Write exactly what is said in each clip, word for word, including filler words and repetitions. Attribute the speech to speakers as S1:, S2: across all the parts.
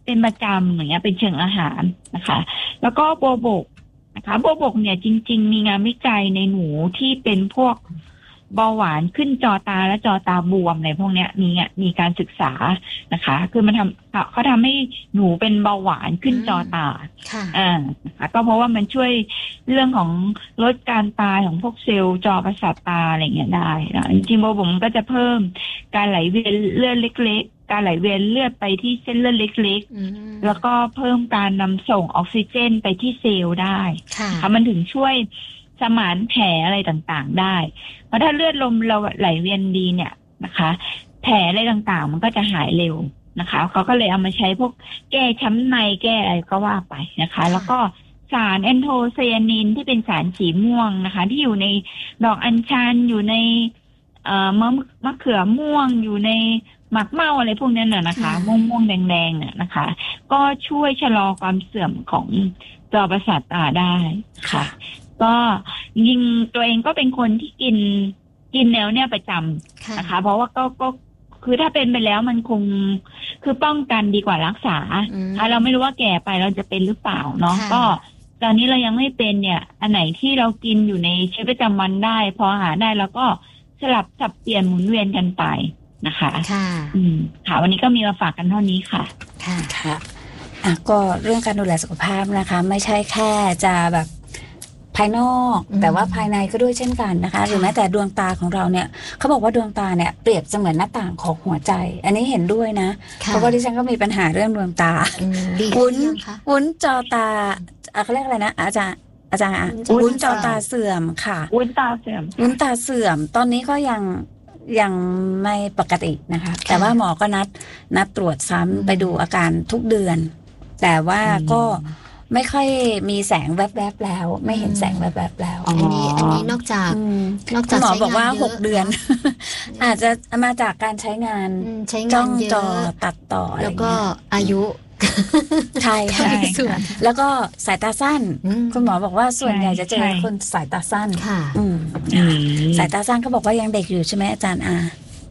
S1: เป็นประจำอย่างเงี้ยเป็นเชิงอาหารนะคะแล้วก็โบวบกนะคะโบวบกเนี่ยจริงๆมีงานวิจัยในหนูที่เป็นพวกเบาหวานขึ้นจอตาและจอตาบวมอะไรพวกเนี้ยมีมีการศึกษานะคะคือมันทำเขาทำให้หนูเป็นเบาหวานขึ้นจอตาอ่านะคะก็เพราะว่ามันช่วยเรื่องของลดการตายของพวกเซลล์จอประสาทตาอะไรเงี้ยได้นะจริงๆโบวบกมันก็จะเพิ่มการไหลเวียนเลือดเล็กๆการไหลเวียนเลือดไปที่เส้นเลือดเล็กๆแล้วก็เพิ่มการนำส่งออกซิเจนไปที่เซลล์ได้ค่ะมันถึงช่วยสมานแผลอะไรต่างๆได้เพราะถ้าเลือดลมเราไหลเวียนดีเนี่ยนะคะแผลอะไรต่างๆมันก็จะหายเร็วนะคะเขาก็เลยเอามาใช้พวกแก้ช้ำในแก้อะไรก็ว่าไปนะคะแล้วก็สารแอนโทไซยานินที่เป็นสารสีม่วงนะคะที่อยู่ในดอกอัญชันอยู่ในเอ่อมะมะเขือม่วงอยู่ในหมักเมาอะไรพวกนั้นน่ะนะคะม่วงม่วงแดงๆเนี่ยนะคะก็ช่วยชะลอความเสื่อมของจอประสาทตาได้ค่ะก็จริงๆตัวเองก็เป็นคนที่กินกินแนวเนี่ยประจำนะคะเพราะว่าก็ก็คือถ้าเป็นไปแล้วมันคงคือป้องกันดีกว่ารักษาถ้าเราไม่รู้ว่าแก่ไปเราจะเป็นหรือเปล่าเนาะก็ตอนนี้เรายังไม่เป็นเนี่ยอันไหนที่เรากินอยู่ในชีวิตประจำวันได้พอหาได้แล้วก็สลับสับเปลี่ยนหมุนเวียนกันไปนะคะค่ะอืมค่ะวันนี้ก็มีมาฝากกันเท่านี้ค่ะ
S2: ค่ะค่ะอ่ะก็เรื่องการดูแลสุขภาพนะคะไม่ใช่แค่จะแบบภายนอกแต่ว่าภายในก็ด้วยเช่นกันนะคะหรือแม้แต่ดวงตาของเราเนี่ยเขาบอกว่าดวงตาเนี่ยเปรียบเสมือนหน้าต่างของหัวใจอันนี้เห็นด้วยนะเพราะว่าดิฉันก็มีปัญหาเรื่องดวงตาวุ้นวุ้นจอตาเขาเรียกอะไรนะอาจารย์อาจารย์วุ้นจอตาเสื่อมค่ะ
S1: วุ้นตาเสื่อม
S2: วุ้นตาเสื่อมตอนนี้ก็ยังยังไม่ปกตินะคะแต่ว่าหมอก็นัดนัดตรวจซ้ำไปดูอาการทุกเดือนแต่ว่าก็ไม่ค่อยมีแสงแวบๆแล้วไม่เห็นแสงแวบๆแล้ว
S3: อันนี้อันนี้นอกจากนอกจาก
S2: หมอบอกว่าหกเดือนอาจจะมาจากการใช้งานจ้องจอตัดต่อ
S3: แล้วก็อายุ
S2: ใช่ใช่แล้วก็สายตาสั้นคุณหมอบอกว่าส่วนใหญ่จะเจอคนสายตาสั้นค่ะสายตาสั้นเขาบอกว่ายังเด็กอยู่ใช่ไหมอาจารย์อา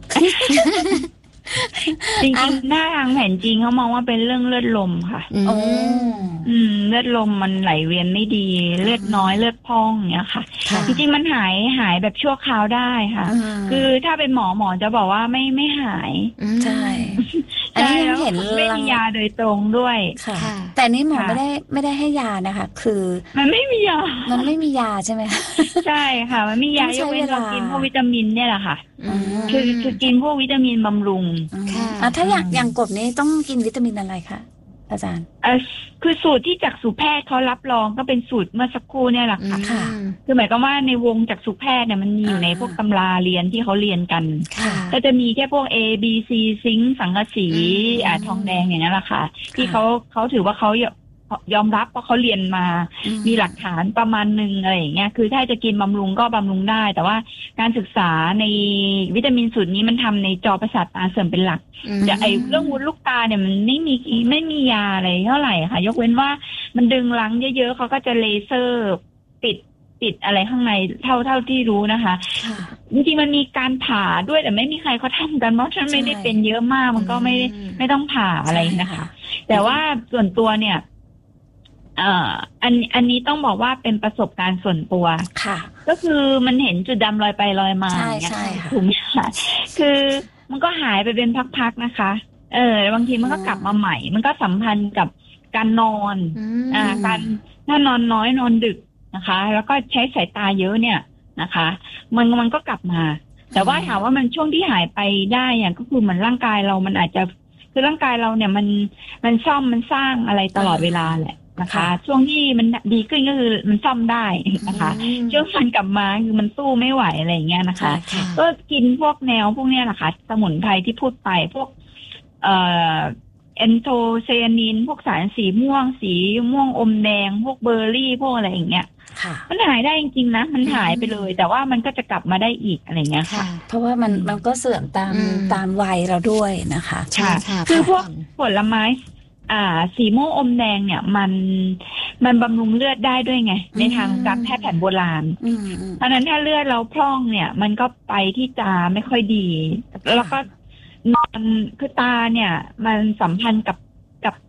S1: จริงๆหน้าทางแผนจริงเขามองว่าเป็นเรื่องเลือดลมค่ะ
S2: โอ้
S1: อืมเลือดลมมันไหลเวียนไม่ดีเลือดน้อยเลือดพองอย่างเงี้ยค่ะจริงๆมันหายหายแบบชั่วคราวได้ค่ะคือถ้าเป็นหมอหมอจะบอกว่าไม่ไม่หาย
S2: ใช่อันนี้เห็น
S1: ไม่มียาโดยตรงด้วย
S2: ค่ะแต่นี้หมอไม่ได้ไม่ได้ให้ยานะคะคือ
S1: มันไม่มียา
S2: มันไม่มียาใช่ไหม
S1: ใช่ค่ะมันมียายกเว้นเรากินพวกวิตามินเนี่ยแหละค่ะคือคือกินพวกวิตามินบำรุง
S2: ค่ะถ้าอย่างอย่างกบนี้ต้องกินวิตามินอะไรคะอาจารย์
S1: เออคือสูตรที่จักษุแพทย์เขารับรองก็เป็นสูตรเมื่อสักครู่เนี่ยแหละค่ะคือหมายความว่าในวงจักษุแพทย์เนี่ยมันมีอยู่ในพวกตำราเรียนที่เขาเรียนกันก็จะมีแค่พวก A B C ซิงค์สังกะสีอ่าทองแดงอย่างนั้นแหละค่ะที่เขาเขาถือว่าเขายอมรับว่าเขาเรียนมามีหลักฐานประมาณนึงอะไรอย่างเงี้ยคือถ้าจะกินบำรุงก็บำรุงได้แต่ว่าการศึกษาในวิตามินสูตรนี้มันทำในจอประสาทตาเสื่อมเป็นหลักแต่ไอ้เรื่องวุ้นลูกตาเนี่ยมันไม่มีไม่มียาอะไรเท่าไหร่ค่ะยกเว้นว่ามันดึงรั้งเยอะๆเขาก็จะเลเซอร์ปิดปิดอะไรข้างในเท่าเท่าที่รู้นะคะจริงๆมันมีการผ่าด้วยแต่ไม่มีใครเขาทำกันเพราะฉันไม่ได้เป็นเยอะมากมันก็ไม่ไม่ต้องผ่าอะไรนะคะแต่ว่าส่วนตัวเนี่ยเอ่ออันอันนี้ต้องบอกว่าเป็นประสบการณ์ส่วนตัว
S2: ค่ะ
S1: ก็คือมันเห็นจุดดำลอยไปลอยมา
S2: ใช่ใช่ค่ะ
S1: ถูกไหมคะคือมันก็หายไปเป็นพักๆนะคะเออบางทีมันก็กลับมาใหม่มันก็สัมพันธ์กับการนอนอ่าการถ้านอนน้อยนอนดึกนะคะแล้วก็ใช้สายตาเยอะเนี่ยนะคะมันมันก็กลับมาแต่ว่าถามว่ามันช่วงที่หายไปได้อย่างก็คือเหมือนร่างกายเรามันอาจจะคือร่างกายเราเนี่ยมันมันซ่อมมันสร้างอะไรตลอดเวลาแหละนะคะช่วงที่มันดีขึ้นก็คือมันซ่อมได้นะคะช่วงมันกลับมาคือมันสู้ไม่ไหวอะไรอย่างเงี้ยนะคะก็กินพวกแนวพวกเนี้ยแหละค่ะสมุนไพรที่พูดไปพวกเอ่อแอนโทไซยานินพวกสารสีม่วงสีม่วงอมแดงพวกเบอร์รี่พวกอะไรอย่างเงี้ยมันหายได้จริงๆนะมันหายไปเลยแต่ว่ามันก็จะกลับมาได้อีกอะไรเงี้ยค่ะ
S2: เพราะว่ามันมันก็เสื่อมตามตามวัยเราด้วยนะคะ
S1: ใช่ค่ะคือพวกผลไม้อ่าสีม่วงอมแดงเนี่ยมันมันบำรุงเลือดได้ด้วยไงในทางการแพทย์แผนโบราณเพราะนั้นถ้าเลือดเราพร่องเนี่ยมันก็ไปที่ตาไม่ค่อยดีแล้วก็นอนคือตาเนี่ยมันสัมพันธ์กับกับ